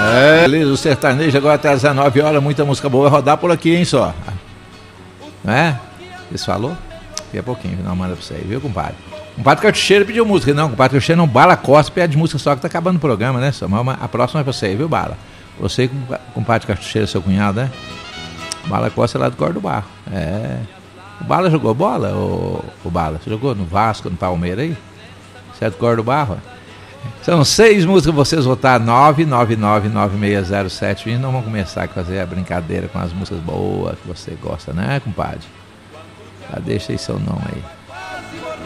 Beleza, o sertanejo agora até às 19 horas, muita música boa vai rodar por aqui, hein, só. Não é? Você falou? Daqui a pouquinho, não manda pra você aí, viu, compadre? Compadre Cartucheiro pediu música, não, compadre Cartucheiro não, Bala Costa pede música só que tá acabando o programa, né, só? Mas a próxima é pra você aí, viu, Bala? Você, compadre Cartucheiro, seu cunhado, né? Bala Costa é lá do Cor do Barro, O Bala jogou bola, o Bala? Você jogou no Vasco, no Palmeiras aí? Você é do Cor do Barro? São 6 músicas, vocês votaram 999960720. E não vamos começar a fazer a brincadeira com as músicas boas que você gosta, né, compadre? Já deixa aí seu nome aí.